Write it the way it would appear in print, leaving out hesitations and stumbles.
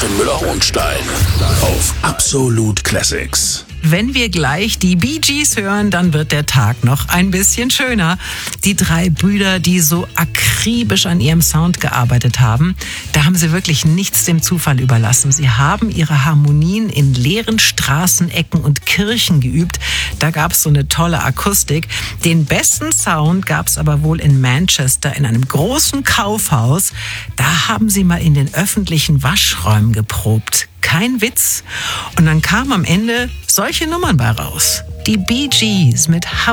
Joachim Müller-Hohenstein auf Absolute Classics. Wenn wir gleich die Bee Gees hören, dann wird der Tag noch ein bisschen schöner. Die drei Brüder, die so akribisch an ihrem Sound gearbeitet haben, da haben sie wirklich nichts dem Zufall überlassen. Sie haben ihre Harmonien in leeren Straßenecken und Kirchen geübt. Da gab es so eine tolle Akustik. Den besten Sound gab es aber wohl in Manchester in einem großen Kaufhaus. Da haben sie mal in den öffentlichen Waschräumen geprobt. Kein Witz. Und dann kamen am Ende solche Nummern bei raus. Die Bee Gees mit